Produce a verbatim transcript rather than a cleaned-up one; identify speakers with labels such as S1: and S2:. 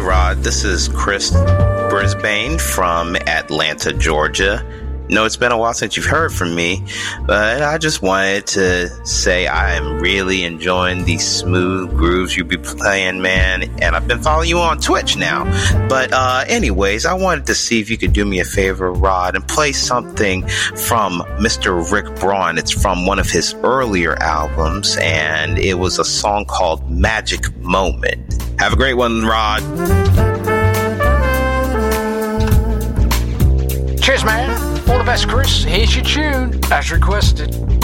S1: Rod, this is Chris Brisbane from Atlanta, Georgia. No, it's been a while since you've heard from me, but I just wanted to say I am really enjoying these smooth grooves you be playing, man, and I've been following you on Twitch now. But uh, anyways, I wanted to see if you could do me a favor, Rod, and play something from Mister Rick Braun. It's from one of his earlier albums, and it was a song called Magic Moment. Have a great one, Rod.
S2: Cheers, man. All the best, Chris. Here's your tune, as requested.